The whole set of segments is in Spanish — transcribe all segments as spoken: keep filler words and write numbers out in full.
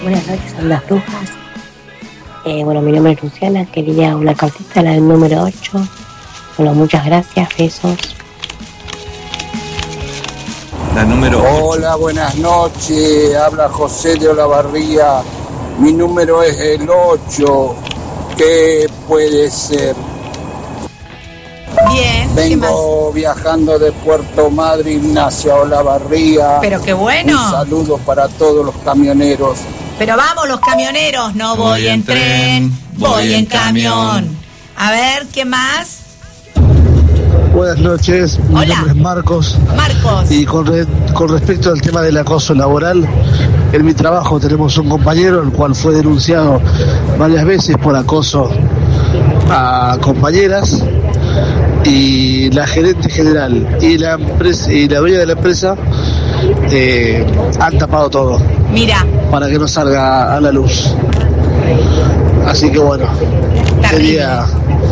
Buenas noches, son las brujas. Eh, bueno, mi nombre es Luciana, quería una cartita, la del número ocho. Bueno, muchas gracias, besos. La número ocho. Hola, buenas noches, habla José de Olavarría. Mi número es el ocho. ¿Qué puede ser? Bien. Vengo viajando de Puerto Madryn hacia Olavarría. Pero qué bueno. Un saludo para todos los camioneros. Pero vamos los camioneros, no voy, voy en tren, tren voy, voy en camión. camión. A ver, ¿qué más? Buenas noches, mi Hola. nombre es Marcos. Marcos. Y con, re, con respecto al tema del acoso laboral, en mi trabajo tenemos un compañero el cual fue denunciado varias veces por acoso a compañeras, y la gerente general y la empresa y la dueña de la empresa eh, han tapado todo. Mira. Para que no salga a la luz. Así que bueno, Terrible. Quería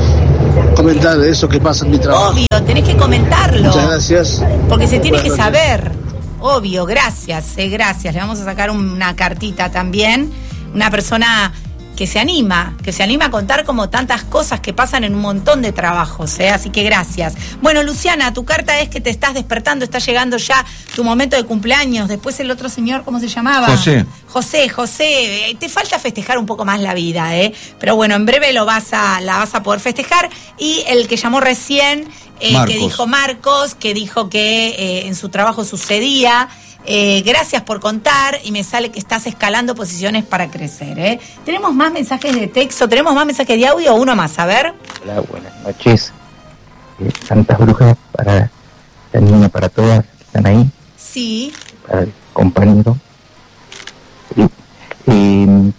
comentar eso que pasa en mi trabajo. Obvio, tenés que comentarlo. Muchas gracias. Porque se tiene Buenas que noches. saber. Obvio, gracias, eh, gracias. Le vamos a sacar una cartita también. Una persona que se anima, que se anima a contar como tantas cosas que pasan en un montón de trabajos, ¿eh? Así que gracias. Bueno, Luciana, tu carta es que te estás despertando, está llegando ya tu momento de cumpleaños. Después el otro señor, ¿cómo se llamaba? José. José, José, te falta festejar un poco más la vida, ¿eh? Pero bueno, en breve lo vas a, la vas a poder festejar. Y el que llamó recién, eh, que dijo Marcos, que dijo que eh, en su trabajo sucedía. Eh, gracias por contar, y me sale que estás escalando posiciones para crecer, ¿eh? ¿Tenemos más mensajes de texto? ¿Tenemos más mensajes de audio o uno más? A ver. Hola, buenas noches. Eh, Santas Brujas, para la niña, para todas que están ahí. Sí. Para el compañero. Eh, eh,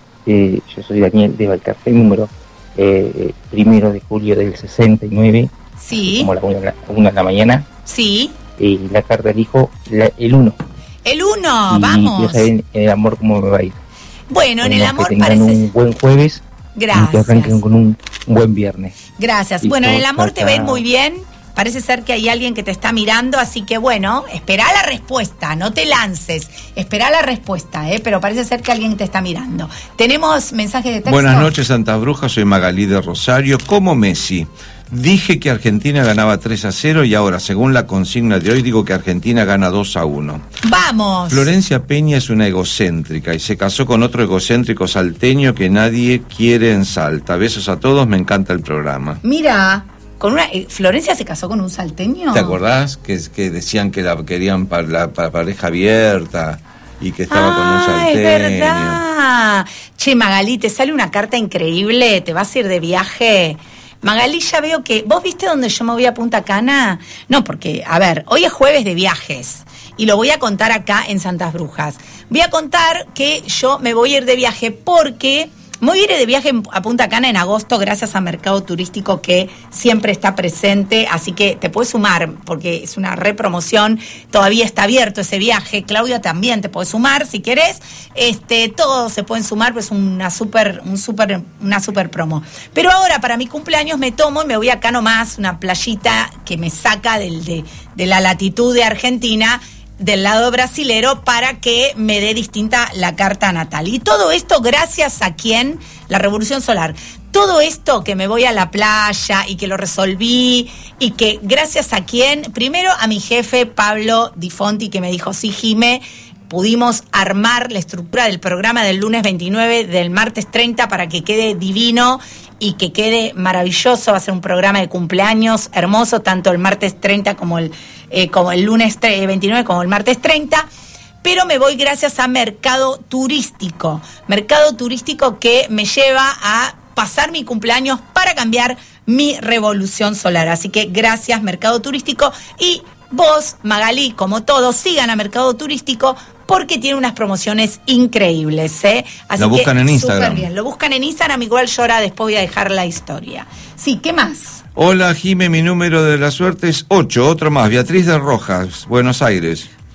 eh, yo soy Daniel de Valcafé, número eh, primero de julio del sesenta y nueve. Sí. Como a la una, la una de la mañana. Sí. Y la carta dijo la, el uno. El uno, y vamos. Quiero saber en, en el amor cómo me va a ir. Bueno, en el amor que tengan parece... un buen jueves. Gracias. Y que arranquen con un buen viernes. Gracias. Listo, bueno, en el amor chao, te va a ir chao. muy bien. Parece ser que hay alguien que te está mirando, así que bueno, espera la respuesta, no te lances. Espera la respuesta, ¿eh? Pero parece ser que alguien te está mirando. ¿Tenemos mensajes de texto? Buenas noches, Santas Brujas, soy Magalí de Rosario. Como Messi, dije que Argentina ganaba tres a cero y ahora, según la consigna de hoy, digo que Argentina gana dos a uno. ¡Vamos! Florencia Peña es una egocéntrica y se casó con otro egocéntrico salteño que nadie quiere en Salta. Besos a todos, me encanta el programa. Mira, con una eh, Florencia se casó con un salteño. ¿Te acordás? Que, que decían que la querían para la para pareja abierta y que estaba ah, con un salteño. Es verdad. Che, Magalí, te sale una carta increíble, te vas a ir de viaje. Magalí, ya veo que... ¿Vos viste dónde yo me voy a Punta Cana? No, porque, a ver, hoy es jueves de viajes y lo voy a contar acá en Santas Brujas. Voy a contar que yo me voy a ir de viaje porque... Me voy a ir de viaje a Punta Cana en agosto gracias a Mercado Turístico, que siempre está presente, así que te puedes sumar porque es una repromoción, todavía está abierto ese viaje. Claudia, también te puedes sumar si querés. Este, todos se pueden sumar, pues una super, un super, una super promo. Pero ahora para mi cumpleaños me tomo y me voy acá nomás, una playita que me saca del, de, de la latitud de Argentina, del lado brasilero, para que me dé distinta la carta natal. Y todo esto gracias a quién, la Revolución Solar. Todo esto que me voy a la playa y que lo resolví y que gracias a quién, primero a mi jefe Pablo Di Fonti, que me dijo, sí, Jime, pudimos armar la estructura del programa del lunes veintinueve, del martes treinta, para que quede divino y que quede maravilloso. Va a ser un programa de cumpleaños hermoso, tanto el martes treinta como el, eh, como el lunes veintinueve como el martes treinta. Pero me voy gracias a Mercado Turístico. Mercado Turístico que me lleva a pasar mi cumpleaños para cambiar mi revolución solar. Así que gracias, Mercado Turístico. Y vos, Magalí, como todos, sigan a Mercado Turístico porque tiene unas promociones increíbles, ¿eh? Así lo buscan que, en Instagram. Súper bien. Lo buscan en Instagram, igual yo ahora después voy a dejar la historia. Sí, ¿qué más? Hola, Jime, mi número de la suerte es ocho, otro más. Beatriz de Rojas, Buenos Aires.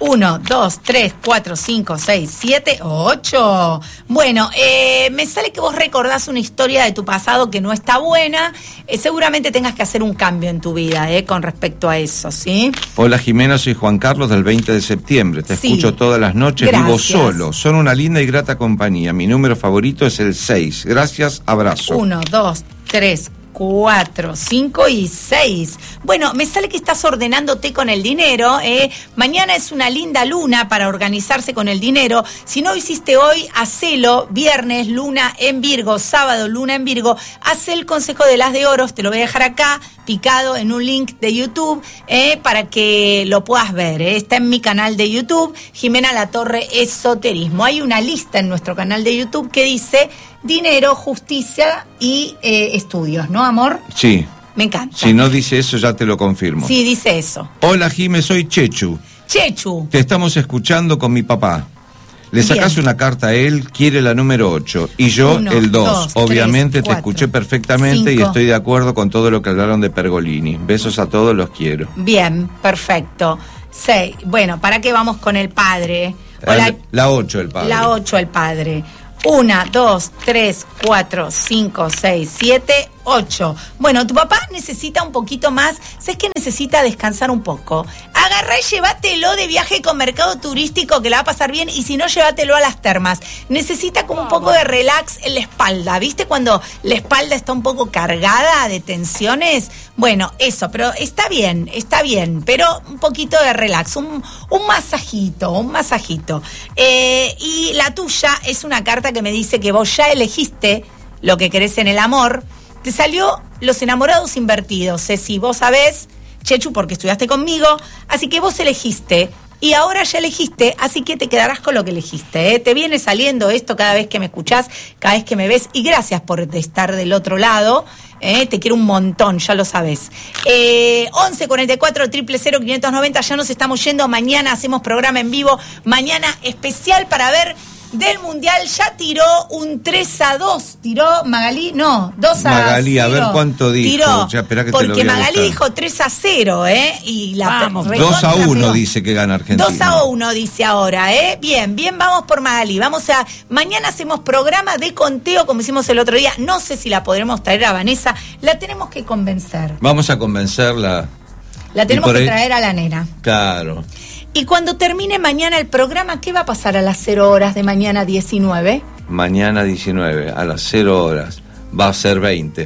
Uno, dos, tres, cuatro, cinco, seis, siete, ocho. Bueno, eh, me sale que vos recordás una historia de tu pasado que no está buena. Eh, seguramente tengas que hacer un cambio en tu vida, eh, con respecto a eso, ¿sí? Hola Jimena, soy Juan Carlos del veinte de septiembre. Te Sí. escucho todas las noches, Gracias. vivo solo. Son una linda y grata compañía. Mi número favorito es el seis. Gracias, abrazo. Uno, dos, tres, cuatro, cinco y seis. Bueno, me sale que estás ordenándote con el dinero. ¿eh? Mañana es una linda luna para organizarse con el dinero. Si no hiciste hoy, hacelo. Viernes, luna en Virgo. Sábado, luna en Virgo. Haz el consejo de las de oros. Te lo voy a dejar acá, picado en un link de YouTube, ¿eh? para que lo puedas ver. ¿eh? Está en mi canal de YouTube, Jimena Latorre Esoterismo. Hay una lista en nuestro canal de YouTube que dice dinero, justicia y eh, estudios, ¿no, amor? Sí. Me encanta. Si no dice eso, ya te lo confirmo. Sí, dice eso. Hola Jime, soy Chechu. Chechu. Te estamos escuchando con mi papá. Le sacás Bien. una carta a él, quiere la número ocho. Y yo Uno, el dos. dos, Obviamente tres, te cuatro, escuché perfectamente y cinco. estoy de acuerdo con todo lo que hablaron de Pergolini. Besos a todos, los quiero. Bien, perfecto. Seis. Bueno, ¿para qué vamos con el padre? Hola, La, la ocho, el padre. La ocho, el padre. Una, dos, tres, cuatro, cinco, seis, siete, ocho. Bueno, tu papá necesita un poquito más. ¿Sabes que necesita descansar un poco? Agarrá y llévatelo de viaje con mercado turístico, que la va a pasar bien. Y si no, llévatelo a las termas. Necesita como un poco de relax en la espalda. ¿Viste cuando la espalda está un poco cargada de tensiones? Bueno, eso, pero está bien, está bien. Pero un poquito de relax, un, un masajito, un masajito. Eh, y la tuya es una carta que me dice que vos ya elegiste lo que querés en el amor. Te salió los enamorados invertidos, Ceci, vos sabés, Chechu, porque estudiaste conmigo, así que vos elegiste, y ahora ya elegiste, así que te quedarás con lo que elegiste, ¿eh? Te viene saliendo esto cada vez que me escuchás, cada vez que me ves, y gracias por estar del otro lado, ¿eh? Te quiero un montón, ya lo sabés. Eh, once cuarenta y cuatro, cero cero cero, quinientos noventa, ya nos estamos yendo, mañana hacemos programa en vivo, mañana especial para ver... Del Mundial ya tiró un tres a dos. ¿Tiró Magalí? No, dos a cero. Magalí, a ver cuánto dijo. Tiró, Ya, esperá que te lo porque voy a Magalí buscar. dijo tres a cero, ¿eh? Y la Vamos, dos a uno pegó. dice que gana Argentina. dos a uno dice ahora, ¿eh? Bien, bien, vamos por Magalí. Vamos a... Mañana hacemos programa de conteo como hicimos el otro día. No sé si la podremos traer a Vanessa. La tenemos que convencer. Vamos a convencerla. La tenemos por que ahí- traer a la nena. Claro. Y cuando termine mañana el programa, ¿qué va a pasar a las cero horas de mañana diecinueve? Mañana diecinueve, a las cero horas. Va a ser veinte.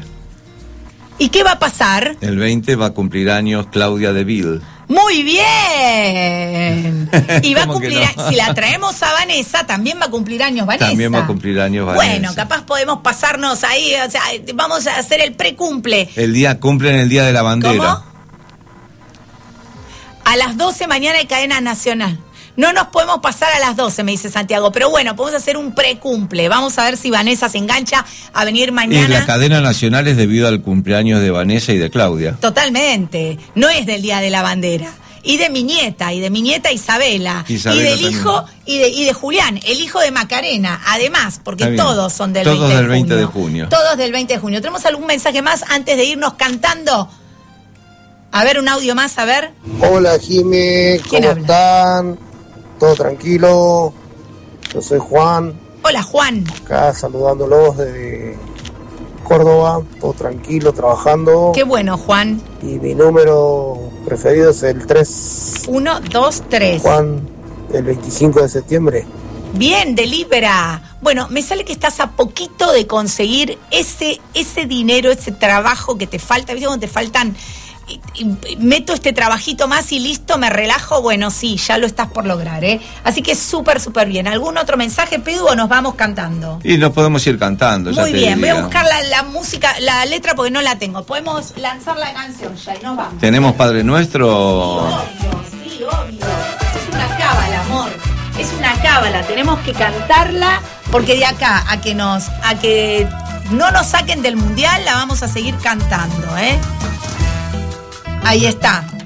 ¿Y qué va a pasar? El veinte va a cumplir años Claudia de Vil. ¡Muy bien! Y va a ¿Cómo que cumplir, no? si la traemos a Vanessa, también va a cumplir años Vanessa. También va a cumplir años Vanessa. Bueno, capaz podemos pasarnos ahí, o sea, vamos a hacer el precumple. El día, cumplen el día de la bandera. ¿Cómo? A las doce mañana hay cadena nacional. No nos podemos pasar a las doce, me dice Santiago, pero bueno, podemos hacer un precumple. Vamos a ver si Vanessa se engancha a venir Y mañana. la cadena nacional es debido al cumpleaños de Vanessa y de Claudia. Totalmente. No es del Día de la Bandera. Y de mi nieta, y de mi nieta Isabela, Isabela y del también. hijo, y de, y de Julián, el hijo de Macarena, además, porque Está bien. todos son del Todos veinte de del veinte junio. de junio. Todos del veinte de junio. ¿Tenemos algún mensaje más antes de irnos cantando? A ver, un audio más, a ver. Hola Jime, ¿Quién ¿cómo habla? están? ¿Todo tranquilo? Yo soy Juan, Hola, Juan. acá saludándolos desde Córdoba, todo tranquilo, trabajando. Qué bueno, Juan. Y mi número preferido es el tres, Uno, dos, tres. Juan, el veinticinco de septiembre. Bien, de Libra. Bueno, me sale que estás a poquito de conseguir ese, ese dinero, ese trabajo que te falta. ¿Viste cuando te faltan? Y, y, meto este trabajito más y listo, me relajo. Bueno, sí, ya lo estás por lograr, ¿eh? Así que súper, súper bien. ¿Algún otro mensaje, Pedu, o nos vamos cantando? Y nos podemos ir cantando, ya Muy te bien, voy diría. a buscar la, la música, la letra porque no la tengo. Podemos lanzar la canción ya y nos vamos. ¿Tenemos Padre Nuestro? Obvio, sí, obvio. Es una cábala, amor. Es una cábala. Tenemos que cantarla porque de acá a que nos, a que no nos saquen del mundial, la vamos a seguir cantando, ¿eh? Ahí está.